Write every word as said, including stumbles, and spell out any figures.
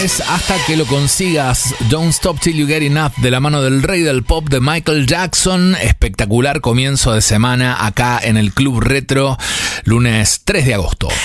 Hasta que lo consigas, Don't Stop Till You Get Enough, de la mano del rey del pop de Michael Jackson. Espectacular comienzo de semana acá en el Club Retro, lunes tres de agosto.